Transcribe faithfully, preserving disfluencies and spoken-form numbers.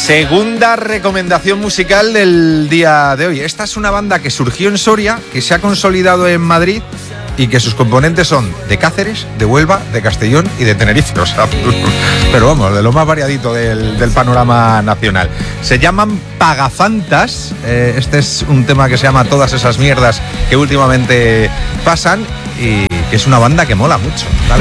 Segunda recomendación musical del día de hoy. Esta es una banda que surgió en Soria, que se ha consolidado en Madrid y que sus componentes son de Cáceres, de Huelva, de Castellón y de Tenerife. O sea, pero vamos, de lo más variadito del, del panorama nacional. Se llaman Pagafantas. Eh, este es un tema que se llama Todas esas mierdas que últimamente pasan y que es una banda que mola mucho. ¿Vale?